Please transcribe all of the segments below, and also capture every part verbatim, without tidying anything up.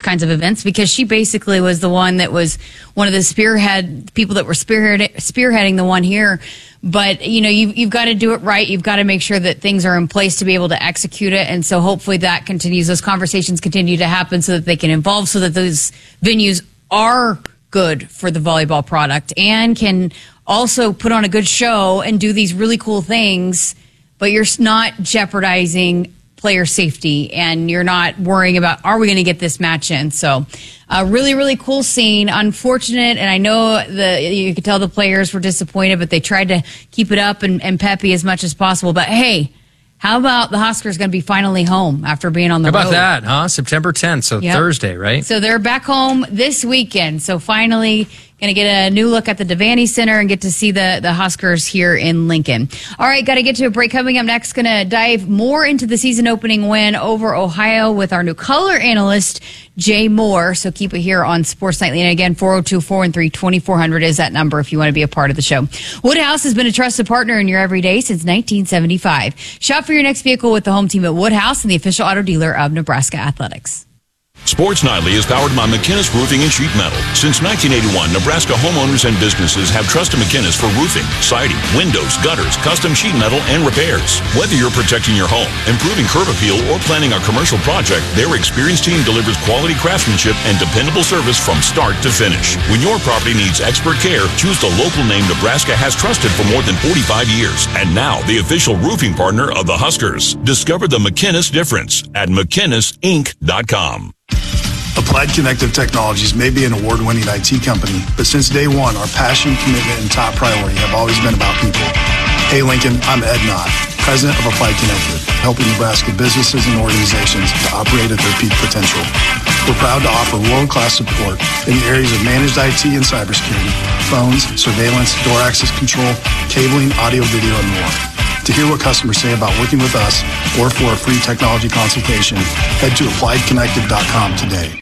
kinds of events because she basically was the one that was one of the spearhead people that were spearhead, spearheading the one here. But, you know, you've, you've got to do it right. You've got to make sure that things are in place to be able to execute it. And so hopefully that continues. Those conversations continue to happen so that they can evolve, so that those venues are good for the volleyball product and can also put on a good show and do these really cool things, but you're not jeopardizing player safety and you're not worrying about, are we going to get this match in? So a really, really cool scene. Unfortunate, and I know the you could tell the players were disappointed, but they tried to keep it up and, and peppy as much as possible. But hey, how about the Huskers going to be finally home after being on the road? How about that, huh? September tenth, so yep. Thursday, right? So they're back home this weekend. So finally going to get a new look at the Devaney Center and get to see the, the Huskers here in Lincoln. All right, got to get to a break. Coming up next, going to dive more into the season opening win over Ohio with our new color analyst, Jay Moore. So keep it here on Sports Nightly. And again, four oh two, four one three, two four zero zero is that number if you want to be a part of the show. Woodhouse has been a trusted partner in your everyday since nineteen seventy-five. Shop for your next vehicle with the home team at Woodhouse and the official auto dealer of Nebraska Athletics. Sports Nightly is powered by McInnes Roofing and Sheet Metal. Since nineteen eighty-one, Nebraska homeowners and businesses have trusted McInnes for roofing, siding, windows, gutters, custom sheet metal, and repairs. Whether you're protecting your home, improving curb appeal, or planning a commercial project, their experienced team delivers quality craftsmanship and dependable service from start to finish. When your property needs expert care, choose the local name Nebraska has trusted for more than forty-five years. And now, the official roofing partner of the Huskers. Discover the McInnes difference at McInnes Inc dot com. Applied Connective Technologies may be an award-winning I T company, but since day one, our passion, commitment, and top priority have always been about people. Hey, Lincoln, I'm Ed Knott, president of Applied Connective, helping Nebraska businesses and organizations to operate at their peak potential. We're proud to offer world-class support in the areas of managed I T and cybersecurity, phones, surveillance, door access control, cabling, audio, video, and more. To hear what customers say about working with us or for a free technology consultation, head to applied connective dot com today.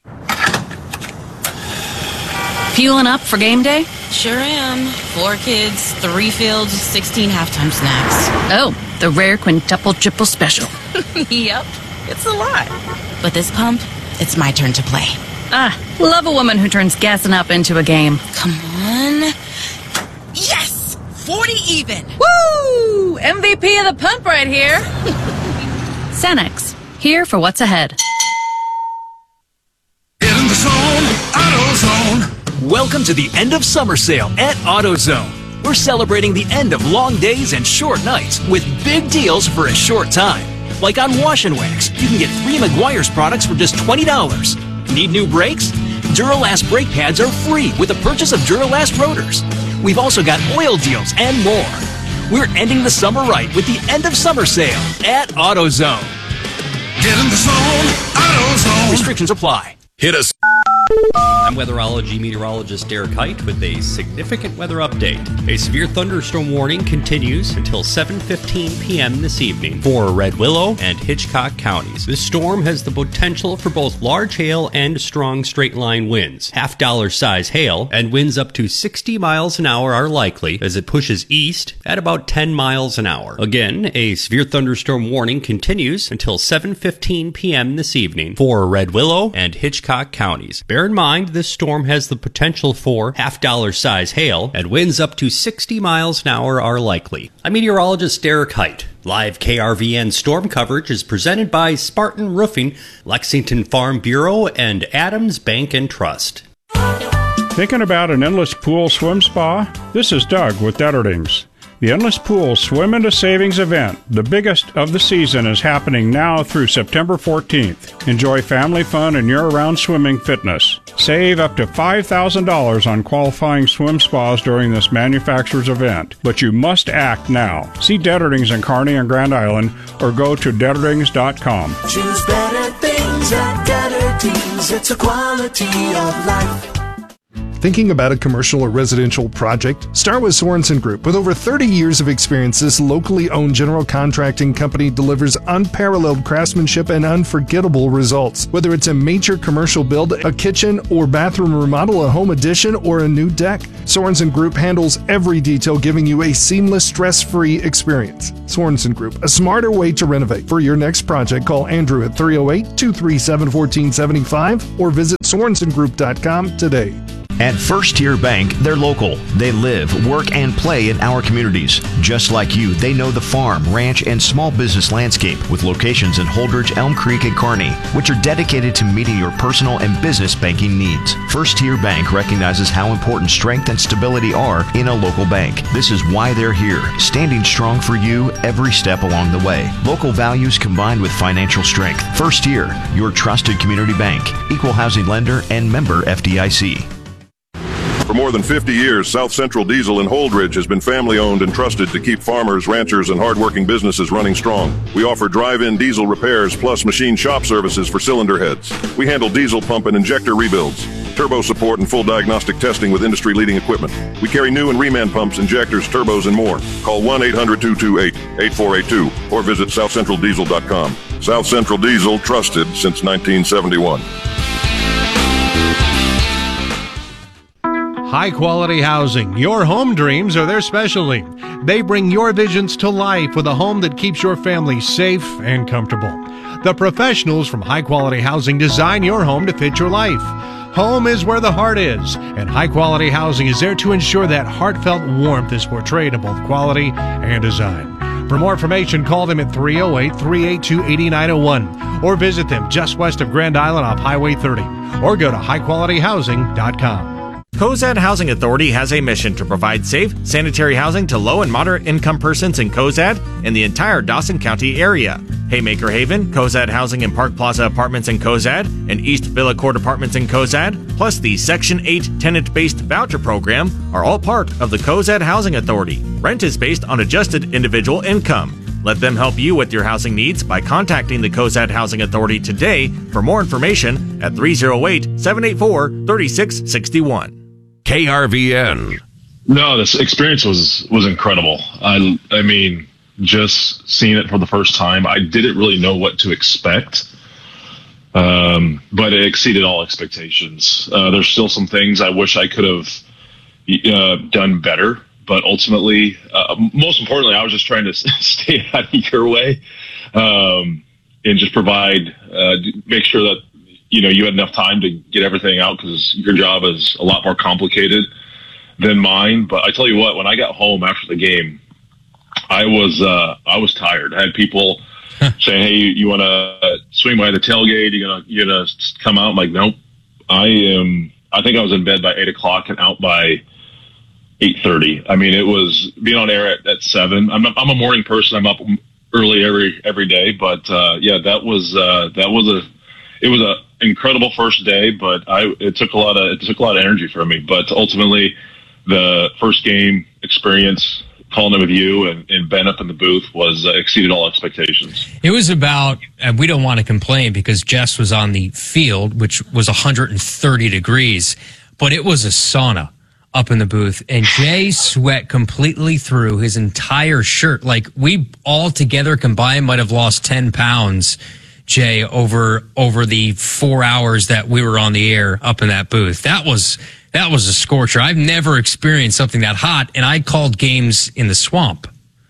Fueling up for game day? Sure am. Four kids, three fields, sixteen halftime snacks. Oh, the rare quintuple triple special. Yep, it's a lot. But this pump, it's my turn to play. Ah, love a woman who turns gassing up into a game. Come on. Yes! forty even. Woo! M V P of the pump right here. Cenex, here for what's ahead. In the zone, AutoZone. Welcome to the end of summer sale at AutoZone. We're celebrating the end of long days and short nights with big deals for a short time. Like on Wash and Wax, you can get three Meguiar's products for just twenty dollars. Need new brakes? Duralast brake pads are free with the purchase of Duralast rotors. We've also got oil deals and more. We're ending the summer right with the end of summer sale at AutoZone. Get in the zone, AutoZone. Restrictions apply. Hit us. I'm weatherology meteorologist Derek Height with a significant weather update. A severe thunderstorm warning continues until seven fifteen p.m. this evening for Red Willow and Hitchcock counties. This storm has the potential for both large hail and strong straight-line winds. Half-dollar size hail and winds up to sixty miles an hour are likely as it pushes east at about ten miles an hour. Again, a severe thunderstorm warning continues until seven fifteen p.m. this evening for Red Willow and Hitchcock counties. Bear in mind, this storm has the potential for half-dollar size hail, and winds up to sixty miles an hour are likely. I'm meteorologist Derek Height. Live K R V N storm coverage is presented by Spartan Roofing, Lexington Farm Bureau, and Adams Bank and Trust. Thinking about an endless pool swim spa? This is Doug with Detterdings. The Endless Pool Swim into Savings event, the biggest of the season, is happening now through September fourteenth. Enjoy family fun and year-round swimming fitness. Save up to five thousand dollars on qualifying swim spas during this manufacturer's event, but you must act now. See Detterdings in Kearney and Grand Island or go to Detterdings dot com. Choose better things at Detterdings. It's a quality of life. Thinking about a commercial or residential project? Start with Sorensen Group. With over thirty years of experience, this locally owned general contracting company delivers unparalleled craftsmanship and unforgettable results. Whether it's a major commercial build, a kitchen or bathroom remodel, a home addition, or a new deck, Sorensen Group handles every detail, giving you a seamless, stress-free experience. Sorensen Group, a smarter way to renovate. For your next project, call Andrew at three oh eight, two three seven, one four seven five or visit sorensen group dot com today. At First Tier Bank, they're local. They live, work, and play in our communities. Just like you, they know the farm, ranch, and small business landscape with locations in Holdridge, Elm Creek, and Kearney, which are dedicated to meeting your personal and business banking needs. First Tier Bank recognizes how important strength and stability are in a local bank. This is why they're here, standing strong for you every step along the way. Local values combined with financial strength. First Tier, your trusted community bank, equal housing lender, and member F D I C. For more than fifty years, South Central Diesel in Holdridge has been family-owned and trusted to keep farmers, ranchers, and hardworking businesses running strong. We offer drive-in diesel repairs plus machine shop services for cylinder heads. We handle diesel pump and injector rebuilds, turbo support, and full diagnostic testing with industry-leading equipment. We carry new and reman pumps, injectors, turbos, and more. Call one eight hundred two two eight eight four eight two or visit south central diesel dot com. South Central Diesel, trusted since nineteen seventy-one. High-quality housing. Your home dreams are their specialty. They bring your visions to life with a home that keeps your family safe and comfortable. The professionals from High Quality Housing design your home to fit your life. Home is where the heart is, and High Quality Housing is there to ensure that heartfelt warmth is portrayed in both quality and design. For more information, call them at three oh eight, three eight two, eight nine oh one or visit them just west of Grand Island off Highway thirty or go to high quality housing dot com. Cozad Housing Authority has a mission to provide safe, sanitary housing to low and moderate income persons in Cozad and the entire Dawson County area. Haymaker Haven, Cozad Housing and Park Plaza Apartments in Cozad, and East Villa Court Apartments in Cozad, plus the Section eight tenant-based voucher program are all part of the Cozad Housing Authority. Rent is based on adjusted individual income. Let them help you with your housing needs by contacting the Cozad Housing Authority today for more information at three oh eight, seven eight four, three six six one. K R V N. No, this experience was was incredible. I I mean, just seeing it for the first time, I didn't really know what to expect, um, but it exceeded all expectations. Uh, there's still some things I wish I could have uh, done better, but ultimately, uh, most importantly, I was just trying to stay out of your way um, and just provide, uh, make sure that you know, you had enough time to get everything out because your job is a lot more complicated than mine. But I tell you what, when I got home after the game, I was uh, I was tired. I had people saying, "Hey, you, you want to swing by the tailgate? You gonna you gonna come out?" I'm like, nope. I am. I think I was in bed by eight o'clock and out by eight thirty. I mean, it was being on air at, at seven. I'm I'm a morning person. I'm up early every every day. But uh, yeah, that was uh, that was a it was a incredible first day, but I it took a lot of it took a lot of energy from me. But ultimately, the first game experience, calling it with you and, and Ben up in the booth, was uh, exceeded all expectations. It was about, and we don't want to complain because Jess was on the field, which was one hundred thirty degrees, but it was a sauna up in the booth, and Jay sweat completely through his entire shirt. Like, we all together combined might have lost ten pounds. Jay, over over the four hours that we were on the air up in that booth. That was that was a scorcher. I've never experienced something that hot, and I called games in the swamp.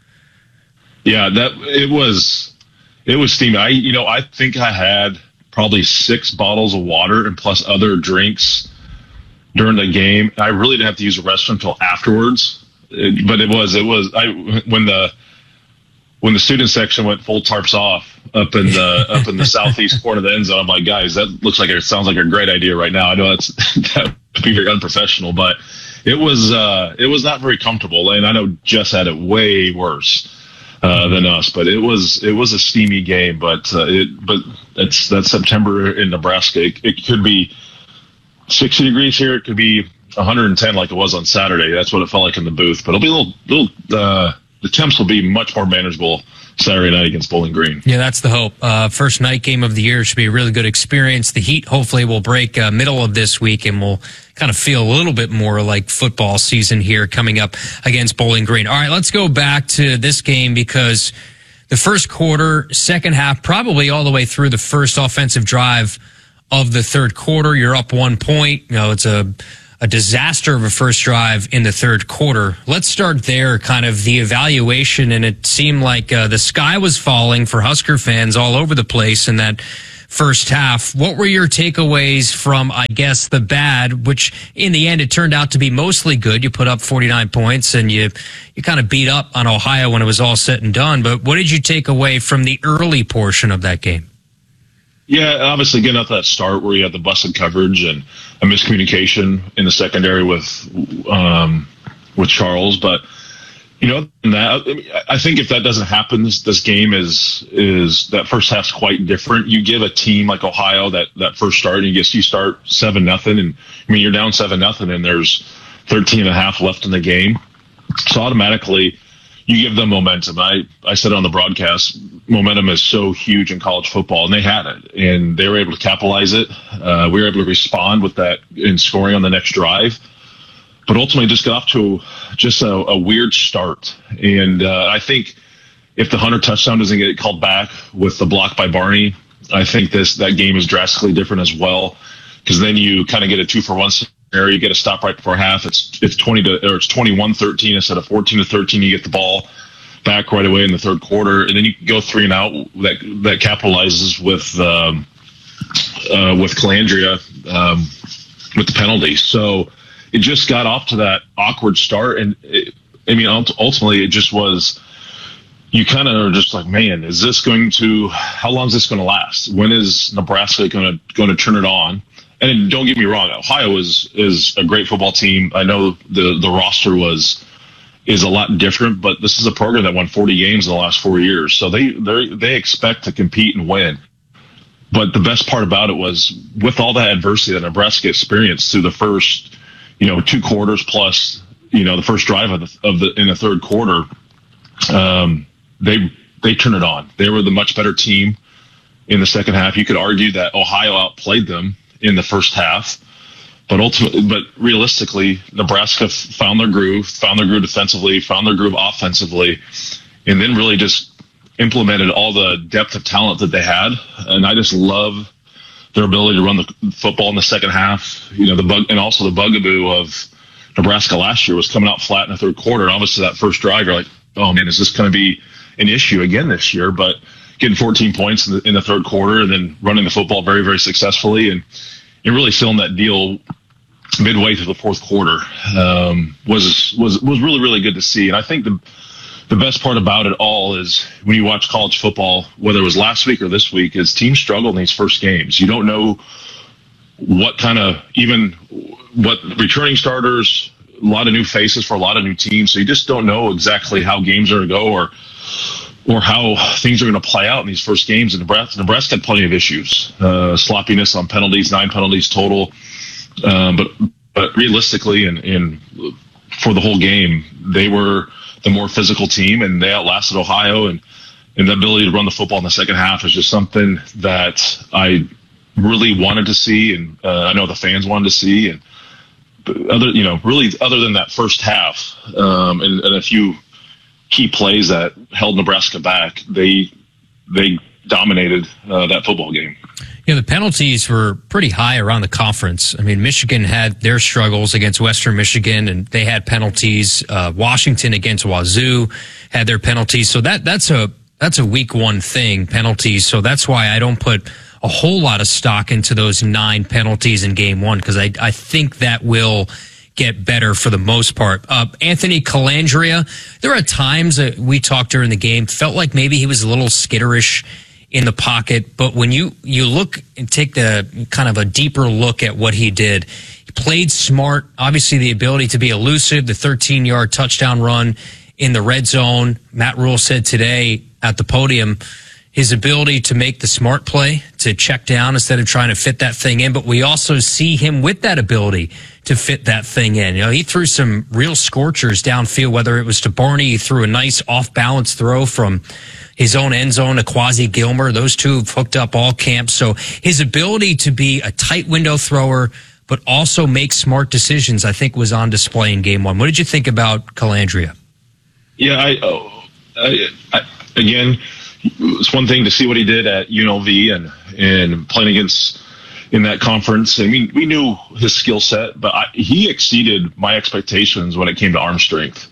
Yeah, that it was it was steamy. I you know I think I had probably six bottles of water and plus other drinks during the game. I really didn't have to use the restroom until afterwards. It, but it was it was I when the when the student section went full tarps off up in the up in the southeast corner of the end zone, I'm like, guys, that looks like it sounds like a great idea right now. I know that's that would be very unprofessional, but it was uh, it was not very comfortable, and I know Jess had it way worse uh, than us. But it was it was a steamy game, but uh, it but it's that's September in Nebraska. It, it could be sixty degrees here. It could be one hundred ten like it was on Saturday. That's what it felt like in the booth. But it'll be a little little. Uh, the temps will be much more manageable Saturday night against Bowling Green. Yeah, that's the hope. Uh, first night game of the year should be a really good experience. The heat hopefully will break uh, middle of this week, and we'll kind of feel a little bit more like football season here coming up against Bowling Green. All right, let's go back to this game because the first quarter, second half, probably all the way through the first offensive drive of the third quarter, you're up one point. You know, it's a a disaster of a first drive in the third quarter. Let's start there, kind of the evaluation, and it seemed like uh, the sky was falling for Husker fans all over the place, and that first half. What were your takeaways from, I guess, the bad, which in the end it turned out to be mostly good? You put up forty-nine points and you, you kind of beat up on Ohio when it was all said and done. But what did you take away from the early portion of that game? Yeah, obviously getting out that start where you had the busted coverage and a miscommunication in the secondary with um, with Charles, but you know that I, mean, I think if that doesn't happen, this, this game is is that first half's quite different. You give a team like Ohio that, that first start, and you guess you start seven nothing, and I mean you're down seven nothing, and there's thirteen and a half left in the game, so automatically you give them momentum. I, I said on the broadcast, momentum is so huge in college football, and they had it, and they were able to capitalize it. Uh, we were able to respond with that in scoring on the next drive, but ultimately just got off to just a, a weird start. And uh, I think if the Hunter touchdown doesn't get called back with the block by Barney, I think this that game is drastically different as well, because then you kind of get a two for one scenario. You get a stop right before half. It's it's twenty to or it's twenty-one thirteen instead of fourteen to thirteen. You get the ball back right away in the third quarter, and then you go three and out. That that capitalizes with um, uh, with Calandria um, with the penalty. So it just got off to that awkward start, and it, I mean ultimately it just was. You kind of are just like, man, is this going to? How long is this going to last? When is Nebraska going to going to turn it on? And don't get me wrong, Ohio is is a great football team. I know the the roster was is a lot different, but this is a program that won forty games in the last four years, so they they they expect to compete and win. But the best part about it was with all that adversity that Nebraska experienced through the first, you know, two quarters plus, you know, the first drive of the of the in the third quarter, um, they they turned it on. They were the much better team in the second half. You could argue that Ohio outplayed them in the first half, but ultimately, but realistically, Nebraska found their groove, found their groove defensively, found their groove offensively, and then really just implemented all the depth of talent that they had. And I just love their ability to run the football in the second half. You know, the bug and also the bugaboo of Nebraska last year was coming out flat in the third quarter. And obviously, that first drive, you're like, oh man, is this going to be an issue again this year? But getting fourteen points in the, in the third quarter and then running the football very, very successfully and, and really sealing that deal midway through the fourth quarter um, was was was really, really good to see. And I think the the best part about it all is when you watch college football, whether it was last week or this week, is teams struggle in these first games. You don't know what kind of even what returning starters, a lot of new faces for a lot of new teams. So you just don't know exactly how games are going to go or or how things are going to play out in these first games. And Nebraska, Nebraska had plenty of issues, uh, sloppiness on penalties, nine penalties total. Um, but but realistically, and, and for the whole game, they were the more physical team, and they outlasted Ohio. And, and the ability to run the football in the second half is just something that I really wanted to see, and uh, I know the fans wanted to see. And other, you know, really other than that first half um, and, and a few key plays that held Nebraska back, they they dominated uh, that football game. Yeah, the penalties were pretty high around the conference. I mean, Michigan had their struggles against Western Michigan, and they had penalties. Uh, Washington against Wazoo had their penalties. So that that's a that's a week one thing, penalties. So that's why I don't put a whole lot of stock into those nine penalties in game one, because I I think that will get better for the most part. Uh, Anthony Calandria, there are times that we talked during the game, felt like maybe he was a little skitterish in the pocket, but when you, you look and take the kind of a deeper look at what he did, he played smart, obviously the ability to be elusive, the thirteen-yard touchdown run in the red zone. Matt Rule said today at the podium, his ability to make the smart play, to check down instead of trying to fit that thing in. But we also see him with that ability to fit that thing in. You know, he threw some real scorchers downfield, whether it was to Barney, he threw a nice off-balance throw from his own end zone to Quasi Gilmer. Those two have hooked up all camp. So his ability to be a tight window thrower, but also make smart decisions, I think was on display in game one. What did you think about Calandria? Yeah, I, oh, I, I again, it's one thing to see what he did at U N L V and, and playing against in that conference. I mean, we knew his skill set, but I, he exceeded my expectations when it came to arm strength.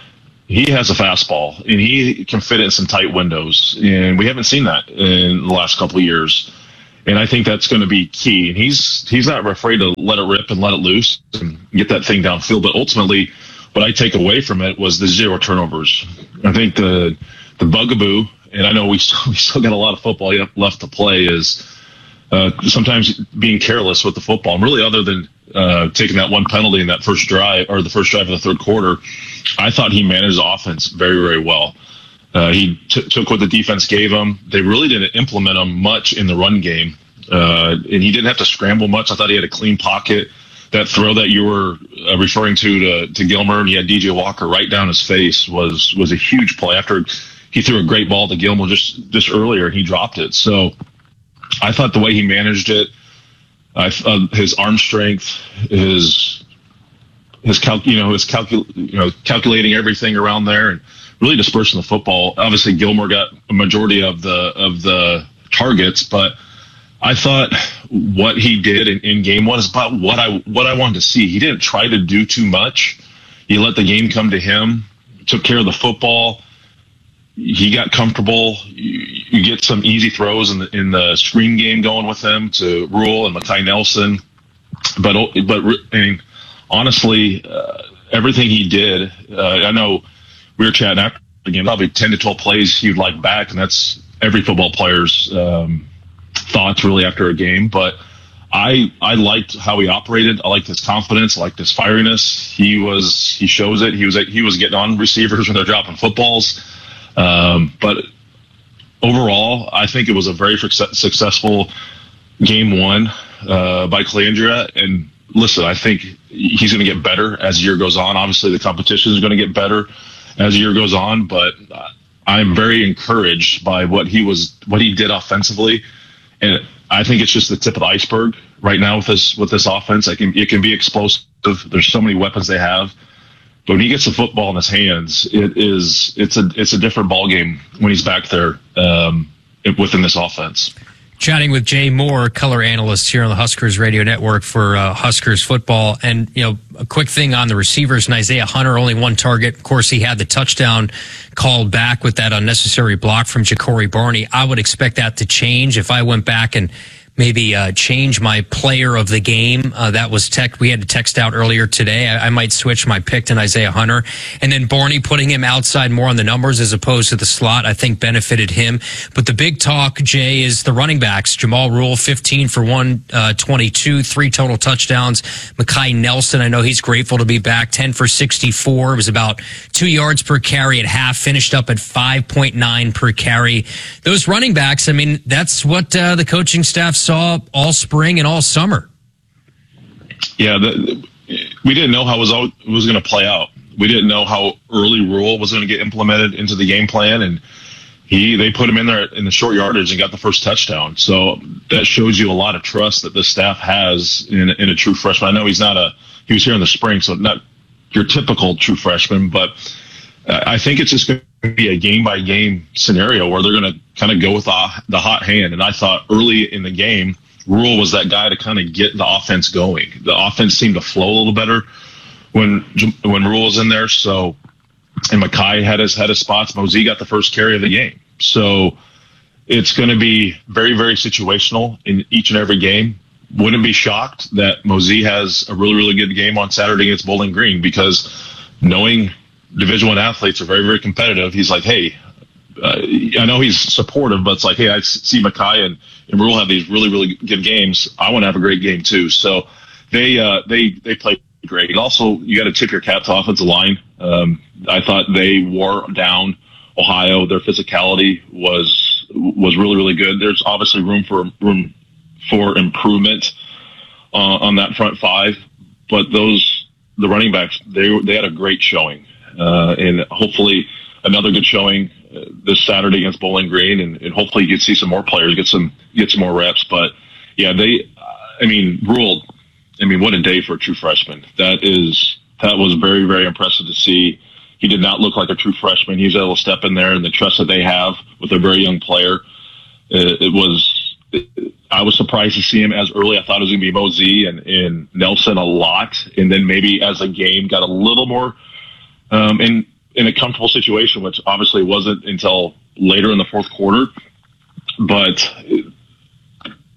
He has a fastball, and he can fit in some tight windows, and we haven't seen that in the last couple of years. And I think that's going to be key. And he's he's not afraid to let it rip and let it loose and get that thing downfield. But ultimately, what I take away from it was the zero turnovers. I think the the bugaboo, and I know we still, we still got a lot of football left to play, is uh, sometimes being careless with the football. And really, other than uh, taking that one penalty in that first drive, or the first drive of the third quarter, I thought he managed the offense very, very well. Uh, he t- took what the defense gave him. They really didn't implement him much in the run game, uh, and he didn't have to scramble much. I thought he had a clean pocket. That throw that you were uh, referring to, to to Gilmore, and he had D J Walker right down his face, was was a huge play. After he threw a great ball to Gilmore just just earlier, and he dropped it. So I thought the way he managed it, I, uh, his arm strength, his his calc, you know, his calcul, you know, calculating everything around there, and really dispersing the football. Obviously, Gilmore got a majority of the of the targets, but I thought what he did in, in game one is about what I what I wanted to see. He didn't try to do too much. He let the game come to him, took care of the football. He got comfortable. You, you get some easy throws in the in the screen game going with him to Rule and Makai Nelson. But but I mean, honestly, uh, everything he did, uh, I know we were chatting after the game, probably ten to twelve plays he'd like back, and that's every football player's um, thoughts really after a game. But I I liked how he operated. I liked his confidence. I liked his fieriness. He was he shows it. He was he was getting on receivers when they're dropping footballs. Um, but overall, I think it was a very successful game one uh, by Calandria. And listen, I think he's going to get better as the year goes on. Obviously, the competition is going to get better as the year goes on. But I'm very encouraged by what he was what he did offensively. And I think it's just the tip of the iceberg right now with this with this offense. It can it can be explosive. There's so many weapons they have, but when he gets the football in his hands, it is it's a it's a different ball game when he's back there um, within this offense. Chatting with Jay Moore, color analyst here on the Huskers Radio Network for uh, Huskers football. And, you know, a quick thing on the receivers, and Isaiah Hunter, only one target. Of course, he had the touchdown called back with that unnecessary block from Ja'Cory Barney. I would expect that to change if I went back and maybe uh, change my player of the game. Uh, that was tech. We had to text out earlier today. I, I might switch my pick to Isaiah Hunter. And then Barney putting him outside more on the numbers as opposed to the slot, I think benefited him. But the big talk, Jay, is the running backs. Jamal Rule, fifteen for one twenty-two, three total touchdowns. Makai Nelson, I know he's grateful to be back, ten for sixty-four. It was about two yards per carry at half, finished up at five point nine per carry. Those running backs, I mean, that's what uh, the coaching staff saw all spring and all summer. Yeah, the, we didn't know how it was, all, it was going to play out. We didn't know how early Rule was going to get implemented into the game plan, and he they put him in there in the short yardage and got the first touchdown. So that shows you a lot of trust that the staff has in, in a true freshman. I know he's not a he was here in the spring, so not your typical true freshman, but I think it's just going to be a game-by-game scenario where they're going to kind of go with the, the hot hand. And I thought early in the game, Rule was that guy to kind of get the offense going. The offense seemed to flow a little better when when Rule was in there. So, and Makai had his, had his spots. Mosey got the first carry of the game. So it's going to be very, very situational in each and every game. Wouldn't be shocked that Mosey has a really, really good game on Saturday against Bowling Green, because knowing – Division One athletes are very, very competitive. He's like, hey, uh, I know he's supportive, but it's like, hey, I see Makai and, and Rule have these really, really good games. I want to have a great game too. So they uh, they they play great. Also, you got to tip your cap to offensive line. Um, I thought they wore down Ohio. Their physicality was was really, really good. There's obviously room for room for improvement uh, on that front five, but those the running backs they they had a great showing. Uh, and hopefully another good showing uh, this Saturday against Bowling Green, and, and hopefully you get to see some more players get some get some more reps. But yeah, they, uh, I mean, Rule, I mean, what a day for a true freshman. That is that was very, very impressive to see. He did not look like a true freshman. He was able to step in there, and the trust that they have with a very young player. It, it was. It, I was surprised to see him as early. I thought it was going to be Mosey and, and Nelson a lot, and then maybe as the game got a little more. Um, in, in a comfortable situation, which obviously wasn't until later in the fourth quarter. But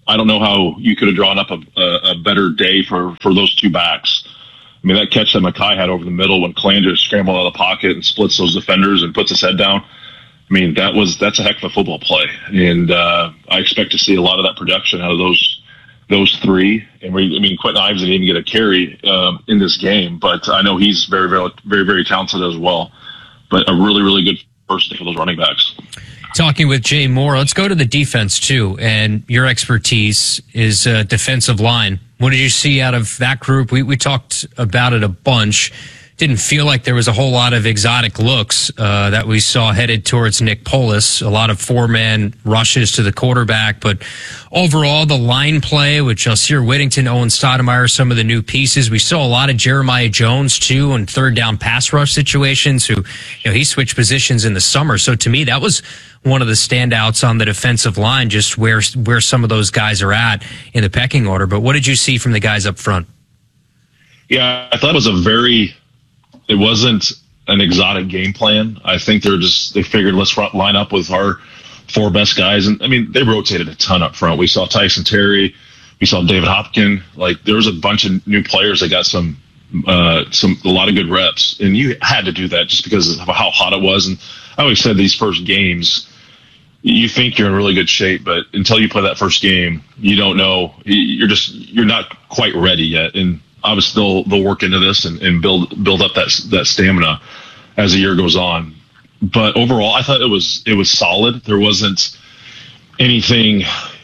I don't know how you could have drawn up a, a, a better day for, for those two backs. I mean, that catch that Mackay had over the middle when Klander scrambled out of the pocket and splits those defenders and puts his head down. I mean, that was that's a heck of a football play, and uh, I expect to see a lot of that production out of those those three. And we, I mean, Quentin Ives didn't even get a carry um, in this game, but I know he's very, very, very, very talented as well. But a really, really good first day for those running backs. Talking with Jay Moore, let's go to the defense too. And your expertise is uh, defensive line. What did you see out of that group? We we talked about it a bunch. Didn't feel like there was a whole lot of exotic looks uh, that we saw headed towards Nick Polis. A lot of four-man rushes to the quarterback. But overall, the line play with Jelsir Whittington, Owen Stoudemire, some of the new pieces. We saw a lot of Jeremiah Jones, too, in third-down pass rush situations, who, you know, he switched positions in the summer. So to me, that was one of the standouts on the defensive line, just where where some of those guys are at in the pecking order. But what did you see from the guys up front? Yeah, I thought it was a very... It wasn't an exotic game plan. I think they're just, they figured let's line up with our four best guys. And I mean, they rotated a ton up front. We saw Tyson Terry. We saw David Hopkins. Like, there was a bunch of new players that got some, uh, some, a lot of good reps. And you had to do that just because of how hot it was. And I always said these first games, you think you're in really good shape, but until you play that first game, you don't know. You're just, you're not quite ready yet. And obviously they'll, they'll work into this and, and build build up that that stamina as the year goes on. But overall, I thought it was it was solid. There wasn't anything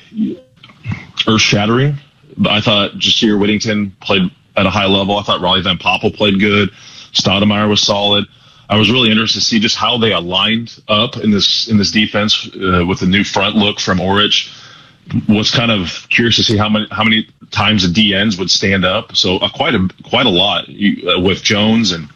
earth shattering. But I thought Jelsir Whittington played at a high level. I thought Raleigh Van Poppel played good. Stoudemire was solid. I was really interested to see just how they aligned up in this in this defense uh, with the new front look from Orich. Was kind of curious to see how many how many times the D Ns would stand up. So uh, quite a quite a lot you, uh, with Jones and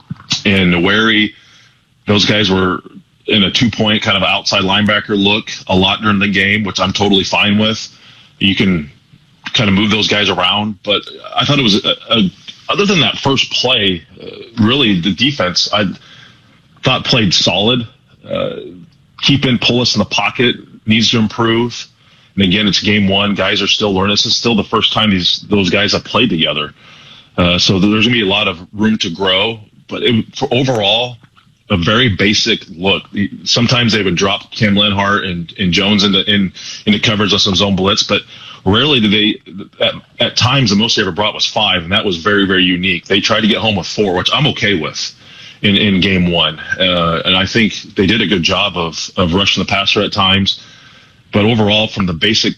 and Wary. Those guys were in a two point kind of outside linebacker look a lot during the game, which I'm totally fine with. You can kind of move those guys around, but I thought it was a, a, other than that first play, uh, really the defense I thought played solid. Uh, keeping Polis in the pocket needs to improve. And again, it's game one. Guys are still learning. This is still the first time these those guys have played together. Uh, so there's going to be a lot of room to grow. But it, for overall, a very basic look. Sometimes they would drop Cam Lenhart and, and Jones into in into coverage on some zone blitz, but rarely did they. At, at times, the most they ever brought was five, and that was very, very unique. They tried to get home with four, which I'm okay with in, in game one. Uh, and I think they did a good job of of rushing the passer at times. But overall, from the basic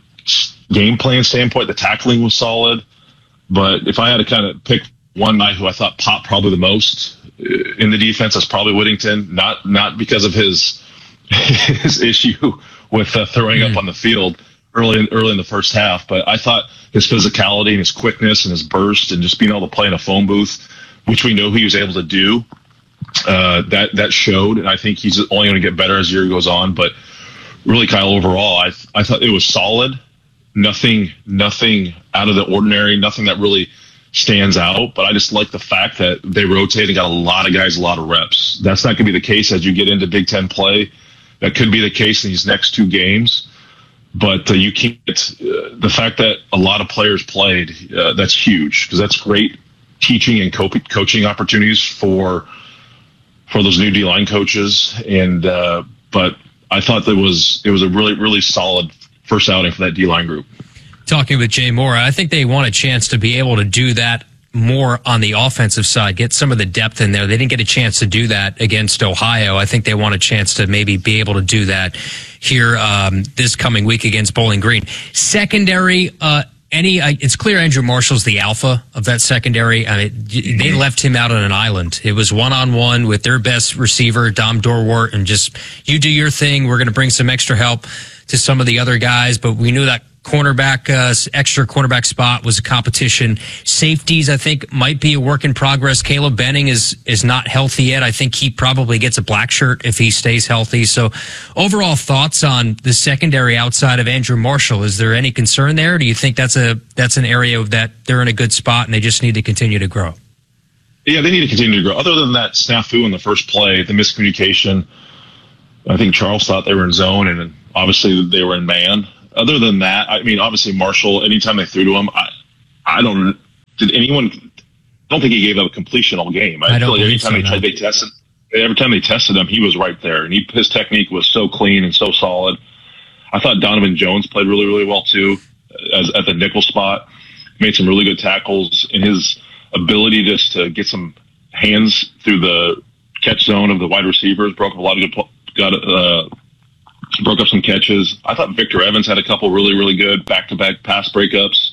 game plan standpoint, the tackling was solid. But if I had to kind of pick one guy who I thought popped probably the most in the defense, that's probably Whittington. Not not because of his his issue with uh, throwing mm. up on the field early in, early in the first half, but I thought his physicality and his quickness and his burst and just being able to play in a phone booth, which we know he was able to do, uh, that that showed. And I think he's only going to get better as the year goes on. But really, Kyle, overall, I I thought it was solid. Nothing, nothing out of the ordinary. Nothing that really stands out. But I just like the fact that they rotated and got a lot of guys, a lot of reps. That's not going to be the case as you get into Big Ten play. That could be the case in these next two games. But uh, you can't. Uh, the fact that a lot of players played, uh, that's huge because that's great teaching and co- coaching opportunities for for those new D-line coaches. And uh, but. I thought that was it was a really, really solid first outing for that D-line group. Talking with Jay Moore, I think they want a chance to be able to do that more on the offensive side, get some of the depth in there. They didn't get a chance to do that against Ohio. I think they want a chance to maybe be able to do that here um, this coming week against Bowling Green. Secondary, uh, any uh, it's clear Andrew Marshall's the alpha of that secondary. I mean, they left him out on an island. It was one-on-one with their best receiver, Dom Dorwart, and just, you do your thing. We're going to bring some extra help to some of the other guys, but we knew that cornerback, uh, extra cornerback spot was a competition. Safeties, I think, might be a work in progress. Caleb Benning is is not healthy yet. I think he probably gets a black shirt if he stays healthy. So overall thoughts on the secondary outside of Andrew Marshall. Is there any concern there? Or do you think that's a that's an area that they're in a good spot and they just need to continue to grow? Yeah, they need to continue to grow. Other than that snafu in the first play, the miscommunication, I think Charles thought they were in zone and obviously they were in man. other than that, I mean, obviously Marshall, anytime they threw to him, I, I don't, did anyone, I don't think he gave up a completion all game. I, I feel don't like every so, time they no. tried, they tested, every time they tested him, he was right there. And he, his technique was so clean and so solid. I thought Donovan Jones played really, really well too, as at the nickel spot. Made some really good tackles, and his ability just to get some hands through the catch zone of the wide receivers broke up a lot of good, got uh, broke up some catches. I thought Victor Evans had a couple really, really good back-to-back pass breakups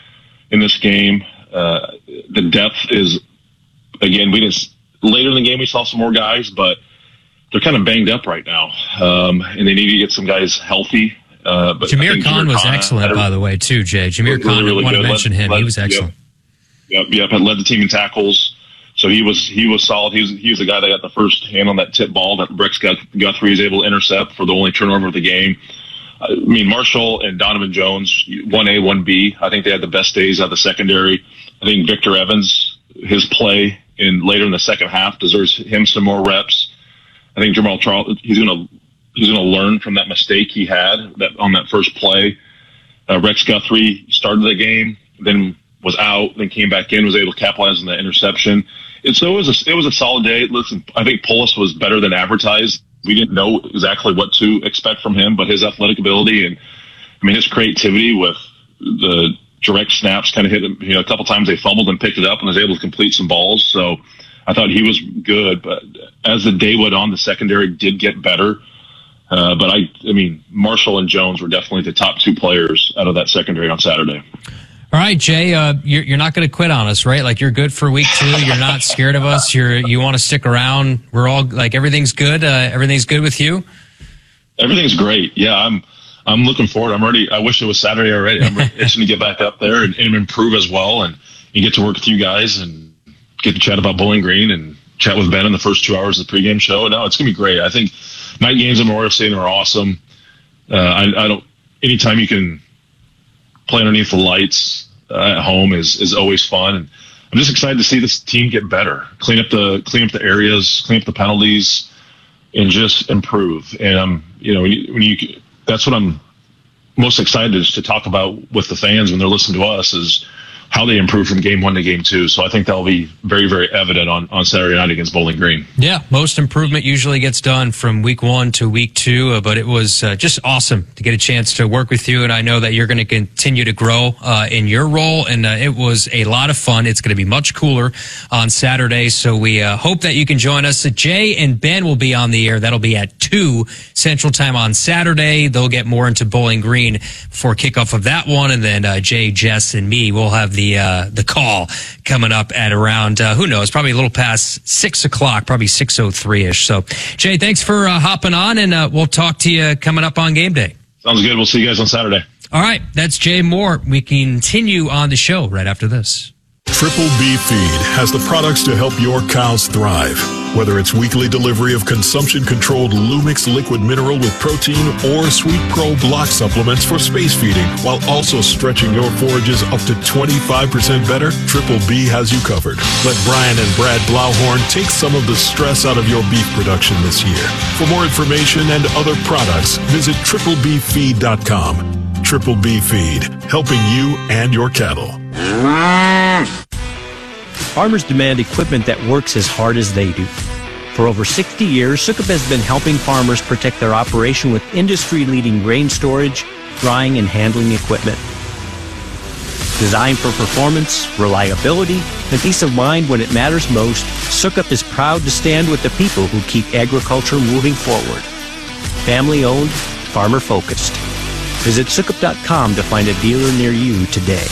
in this game. Uh, the depth is, again, we just later in the game we saw some more guys, but they're kind of banged up right now, um, and they need to get some guys healthy. Uh, but Jameer Khan was Khan excellent, a, by the way, too, Jay. Jameer really, Khan, really I want good. to mention led, him. Led, he was excellent. Yep, yep, yep. Led the team in tackles. So he was he was solid. He was he was the guy that got the first hand on that tip ball that Rex Guthrie was able to intercept for the only turnover of the game. I mean, Marshall and Donovan Jones, one A, one B. I think they had the best days out of the secondary. I think Victor Evans, his play in later in the second half deserves him some more reps. I think Jamal Charles, he's going to he's going to learn from that mistake he had that on that first play. Uh, Rex Guthrie started the game, then was out, then came back in, was able to capitalize on the interception. And so it was a, it was a solid day. Listen, I think Polis was better than advertised. We didn't know exactly what to expect from him, but his athletic ability and, I mean, his creativity with the direct snaps kind of hit him. You know, a couple times they fumbled and picked it up and was able to complete some balls. So I thought he was good, but as the day went on, the secondary did get better. Uh, but I, I mean, Marshall and Jones were definitely the top two players out of that secondary on Saturday. All right, Jay, uh, you're, you're not going to quit on us, right? Like, you're good for week two. You're not scared of us. You're, you want to stick around. We're all like, everything's good. Uh, everything's good with you. Everything's great. Yeah, I'm, I'm looking forward. I'm ready. I wish it was Saturday already. I'm itching to get back up there and, and improve as well. And you get to work with you guys and get to chat about Bowling Green and chat with Ben in the first two hours of the pregame show. No, it's going to be great. I think night games at Memorial Stadium are awesome. Uh, I, I don't, anytime you can play underneath the lights uh, at home is, is always fun. And I'm just excited to see this team get better, clean up the, clean up the areas, clean up the penalties, and just improve. And um, you know, when you, when you, that's what I'm most excited is to talk about with the fans when they're listening to us is how they improve from game one to game two. So I think that'll be very, very evident on, on Saturday night against Bowling Green. Yeah, most improvement usually gets done from week one to week two, uh, but it was uh, just awesome to get a chance to work with you, and I know that you're going to continue to grow uh, in your role, and uh, it was a lot of fun. It's going to be much cooler on Saturday, so we uh, hope that you can join us. Jay and Ben will be on the air. That'll be at two Central Time on Saturday. They'll get more into Bowling Green for kickoff of that one, and then uh, Jay, Jess, and me will have the uh, the call coming up at around, uh, who knows, probably a little past six o'clock, probably six oh three-ish. So, Jay, thanks for uh, hopping on, and uh, we'll talk to you coming up on game day. Sounds good. We'll see you guys on Saturday. All right, that's Jay Moore. We continue on the show right after this. Triple B Feed has the products to help your cows thrive. Whether it's weekly delivery of consumption-controlled Lumix liquid mineral with protein or Sweet Pro block supplements for space feeding, while also stretching your forages up to twenty-five percent better, Triple B has you covered. Let Brian and Brad Blauhorn take some of the stress out of your beef production this year. For more information and other products, visit triple b feed dot com. Triple B Feed, helping you and your cattle. Farmers demand equipment that works as hard as they do. For over sixty years, Sukup has been helping farmers protect their operation with industry-leading grain storage, drying, and handling equipment. Designed for performance, reliability, and peace of mind when it matters most, Sukup is proud to stand with the people who keep agriculture moving forward. Family-owned, farmer-focused. Visit sukup dot com to find a dealer near you today.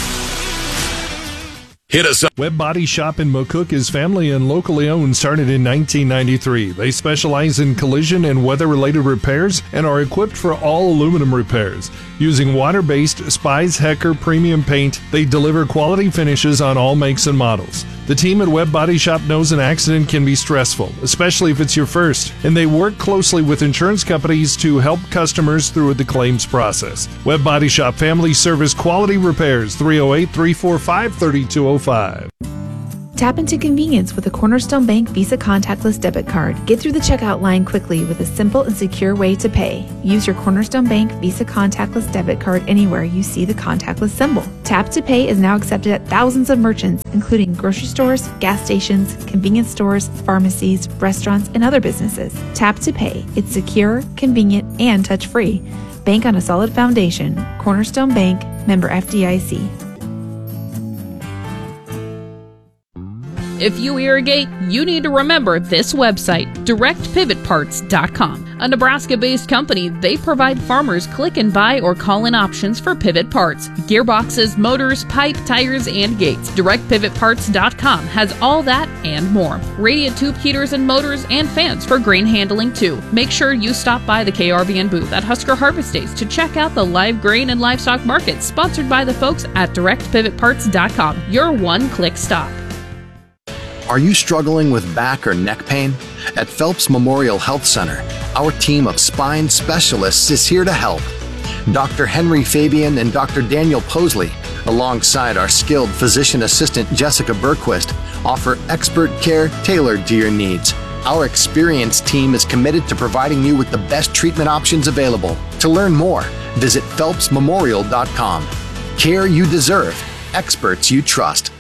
Hit us up. Web Body Shop in McCook is family and locally owned, started in nineteen ninety-three. They specialize in collision and weather-related repairs and are equipped for all aluminum repairs. Using water-based Spies Hecker premium paint, they deliver quality finishes on all makes and models. The team at Web Body Shop knows an accident can be stressful, especially if it's your first, and they work closely with insurance companies to help customers through the claims process. Web Body Shop Family Service Quality Repairs, three oh eight, three four five, three two oh five. Tap into convenience with a Cornerstone Bank Visa contactless debit card. Get through the checkout line quickly with a simple and secure way to pay. Use your Cornerstone Bank Visa contactless debit card anywhere you see the contactless symbol. Tap to Pay is now accepted at thousands of merchants, including grocery stores, gas stations, convenience stores, pharmacies, restaurants, and other businesses. Tap to Pay. It's secure, convenient, and touch-free. Bank on a solid foundation. Cornerstone Bank, member F D I C. If you irrigate, you need to remember this website, direct pivot parts dot com. A Nebraska-based company, they provide farmers click and buy or call-in options for pivot parts, gearboxes, motors, pipe, tires, and gates. direct pivot parts dot com has all that and more. Radiant tube heaters and motors and fans for grain handling too. Make sure you stop by the K R V N booth at Husker Harvest Days to check out the live grain and livestock market sponsored by the folks at direct pivot parts dot com. Your one-click stop. Are you struggling with back or neck pain? At Phelps Memorial Health Center, our team of spine specialists is here to help. Doctor Henry Fabian and Doctor Daniel Posley, alongside our skilled physician assistant Jessica Berquist, offer expert care tailored to your needs. Our experienced team is committed to providing you with the best treatment options available. To learn more, visit phelps memorial dot com. Care you deserve, experts you trust.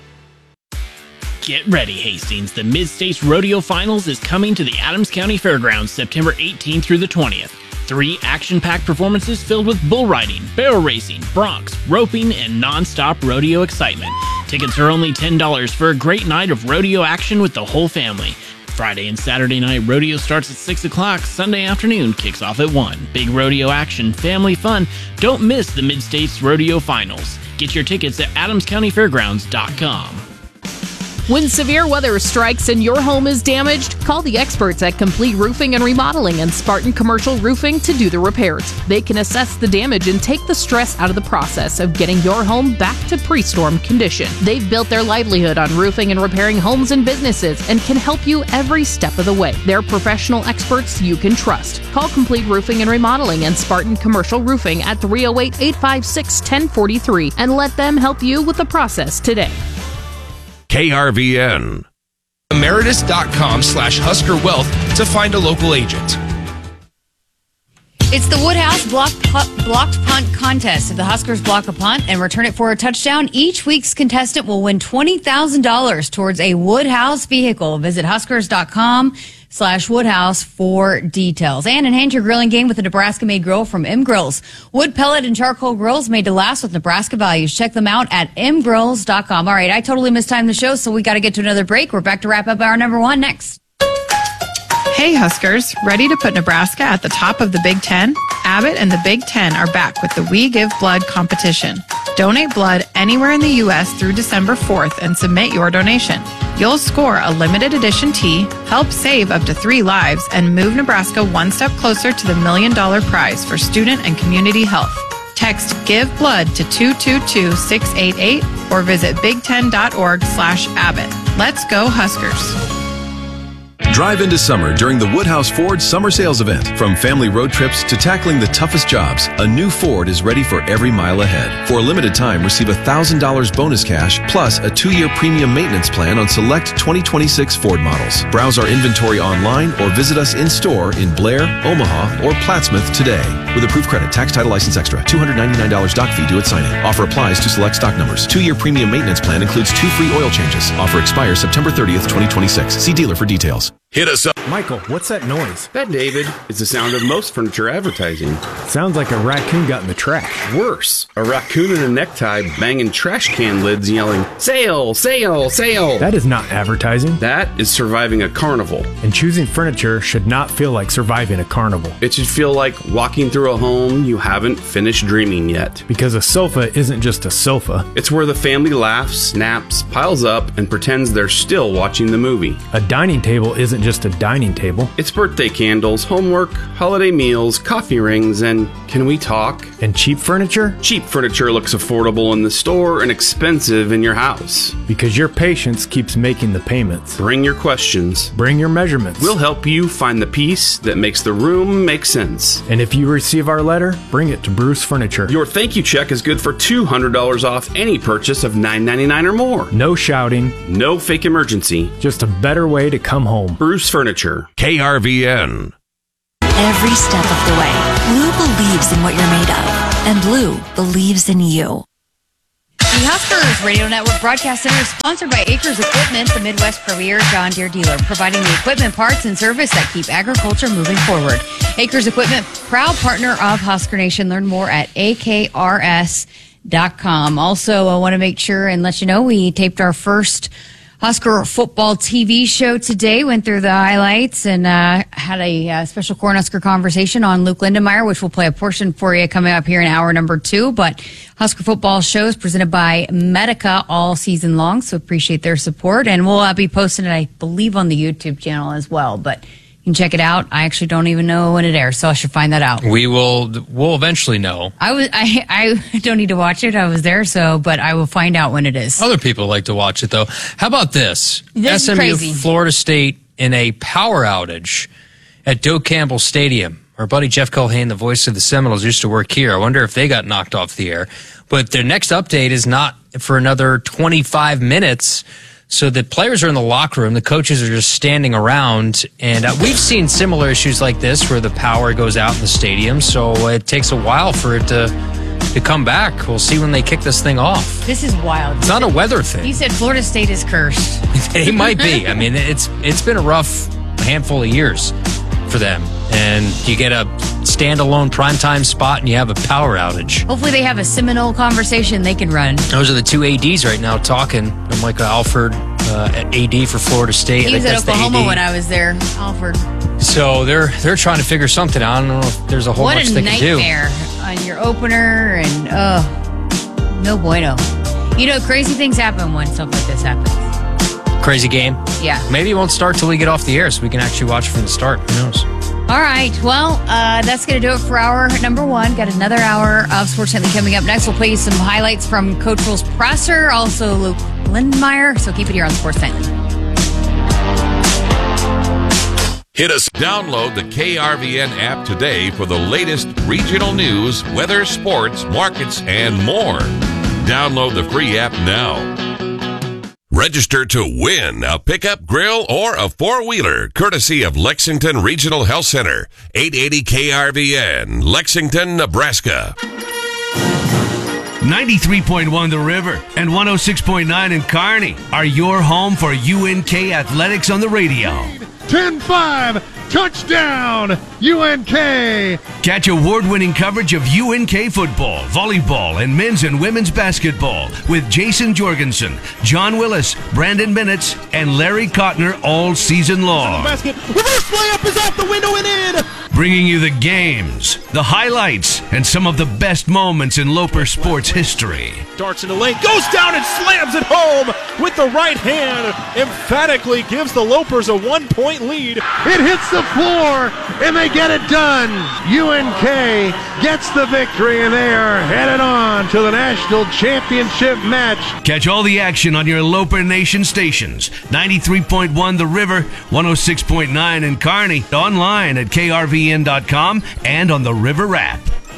Get ready, Hastings. The Mid-States Rodeo Finals is coming to the Adams County Fairgrounds September eighteenth through the twentieth. Three action-packed performances filled with bull riding, barrel racing, broncs, roping, and non-stop rodeo excitement. Tickets are only ten dollars for a great night of rodeo action with the whole family. Friday and Saturday night rodeo starts at six o'clock. Sunday afternoon kicks off at one. Big rodeo action, family fun. Don't miss the Mid-States Rodeo Finals. Get your tickets at adams county fairgrounds dot com. When severe weather strikes and your home is damaged, call the experts at Complete Roofing and Remodeling and Spartan Commercial Roofing to do the repairs. They can assess the damage and take the stress out of the process of getting your home back to pre-storm condition. They've built their livelihood on roofing and repairing homes and businesses and can help you every step of the way. They're professional experts you can trust. Call Complete Roofing and Remodeling and Spartan Commercial Roofing at three oh eight, eight five six, one oh four three and let them help you with the process today. K R V N. Emeritus.com slash Husker Wealth to find a local agent. It's the Woodhouse block, pu- blocked punt contest. If the Huskers block a punt and return it for a touchdown, each week's contestant will win twenty thousand dollars towards a Woodhouse vehicle. Visit huskers.com slash Woodhouse for details. And enhance your grilling game with a Nebraska-made grill from M Grills. Wood, pellet, and charcoal grills made to last with Nebraska values. Check them out at m grills dot com. All right, I totally mistimed the show, so we got to get to another break. We're back to wrap up our number one next. Hey Huskers, ready to put Nebraska at the top of the Big Ten? Abbott and the Big Ten are back with the We Give Blood competition. Donate blood anywhere in the U S through December fourth and submit your donation. You'll score a limited edition tee, help save up to three lives, and move Nebraska one step closer to the million dollar prize for student and community health. Text Give Blood to two two two, six eight eight or visit big ten dot org slash Abbott. Let's go Huskers. Drive into summer during the Woodhouse Ford Summer Sales Event. From family road trips to tackling the toughest jobs, a new Ford is ready for every mile ahead. For a limited time, receive one thousand dollars bonus cash plus a two-year premium maintenance plan on select twenty twenty-six Ford models. Browse our inventory online or visit us in-store in Blair, Omaha, or Plattsmouth today. With approved credit, tax, title, license extra, two hundred ninety-nine dollars doc fee due at signing. Offer applies to select stock numbers. Two-year premium maintenance plan includes two free oil changes. Offer expires September thirtieth, twenty twenty-six. See dealer for details. Hit us up. Michael, what's that noise? That, David, is the sound of most furniture advertising. Sounds like a raccoon got in the trash. Worse, a raccoon in a necktie banging trash can lids yelling, sale, sale, sale. That is not advertising. That is surviving a carnival. And choosing furniture should not feel like surviving a carnival. It should feel like walking through a home you haven't finished dreaming yet. Because a sofa isn't just a sofa. It's where the family laughs, snaps, piles up, and pretends they're still watching the movie. A dining table isn't just a dining table. It's birthday candles, homework, holiday meals, coffee rings, and can we talk? And cheap furniture? Cheap furniture looks affordable in the store and expensive in your house. Because your patience keeps making the payments. Bring your questions. Bring your measurements. We'll help you find the piece that makes the room make sense. And if you receive receive our letter, bring it to Bruce Furniture. Your thank you check is good for two hundred dollars off any purchase of nine ninety-nine or more. No shouting. No fake emergency. Just a better way to come home. Bruce Furniture. K R V N. Every step of the way, Blue believes in what you're made of, and Blue believes in you. The Huskers Radio Network Broadcast Center is sponsored by Acres Equipment, the Midwest premier John Deere dealer, providing the equipment, parts, and service that keep agriculture moving forward. Acres Equipment, proud partner of Husker Nation. Learn more at A K R S dot com. Also, I want to make sure and let you know we taped our first Husker football T V show today, went through the highlights and uh, had a uh, special Cornhusker conversation on Luke Lindenmeyer, which we'll play a portion for you coming up here in hour number two. But Husker football shows presented by Medica all season long, so appreciate their support. And we'll uh, be posting it, I believe, on the YouTube channel as well. But you can check it out. I actually don't even know when it airs, so I should find that out. We will. We'll eventually know. I was. I. I don't need to watch it. I was there, so but I will find out when it is. Other people like to watch it though. How about this? This is S M U, crazy. Florida State in a power outage at Doak Campbell Stadium. Our buddy Jeff Culhane, the voice of the Seminoles, used to work here. I wonder if they got knocked off the air. But their next update is not for another twenty-five minutes. So the players are in the locker room, the coaches are just standing around, and uh, we've seen similar issues like this where the power goes out in the stadium, so it takes a while for it to to come back. We'll see when they kick this thing off. This is wild. It's not a weather thing. He said Florida State is cursed. It might be. I mean, it's it's been a rough handful of years for them, and you get a standalone primetime spot and you have a power outage. Hopefully they have a Seminole conversation they can run. Those are the two A Ds right now talking. I'm Michael Alford, uh, A D for Florida State. He was I at think that's the Oklahoma A D. when I was there, Alford. So they're they're trying to figure something out. I don't know if there's a whole What much a they can do. nightmare on your opener, and uh, no bueno. You know, crazy things happen when stuff like this happens. Crazy game. Yeah. Maybe it won't start till we get off the air, so we can actually watch from the start. Who knows? All right. Well, uh, that's going to do it for hour number one. Got another hour of Sports Nightly coming up next. We'll play you some highlights from Coach Will's presser, also Luke Lindenmeyer. So keep it here on Sports Nightly. Hit us. Download the K R V N app today for the latest regional news, weather, sports, markets, and more. Download the free app now. Register to win a pickup, grill, or a four-wheeler, courtesy of Lexington Regional Health Center, eight eighty K R V N, Lexington, Nebraska. ninety-three point one The River and one oh six point nine in Kearney are your home for U N K Athletics on the radio. ten five, touchdown, U N K. Catch award-winning coverage of U N K football, volleyball, and men's and women's basketball with Jason Jorgensen, John Willis, Brandon Minitz, and Larry Kottner all season long. Basket, reverse layup is out the window and in. Bringing you the games, the highlights, and some of the best moments in Loper sports history. Darts in the lane, goes down and slams it home with the right hand. Emphatically gives the Lopers a one-point lead. It hits the floor, and they get it done. U N K gets the victory, and they are headed on to the national championship match. Catch all the action on your Loper Nation stations. ninety-three point one The River, one oh six point nine in Kearney, online at K R V N dot com and on the River app.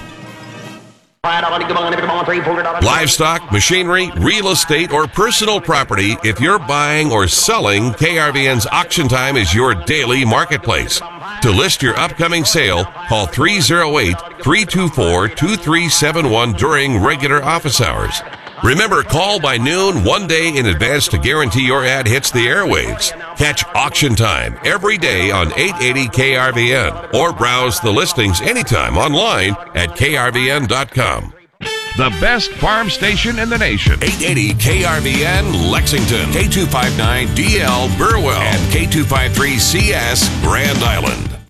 Livestock, machinery, real estate, or personal property, if you're buying or selling, K R V N's Auction Time is your daily marketplace. To list your upcoming sale, call three oh eight, three two four, two three seven one during regular office hours. Remember, call by noon one day in advance to guarantee your ad hits the airwaves. Catch Auction Time every day on eight eighty K R V N or browse the listings anytime online at K R V N dot com. The best farm station in the nation. eight eighty K R V N Lexington, K two fifty-nine D L Burwell, and K two fifty-three C S Grand Island.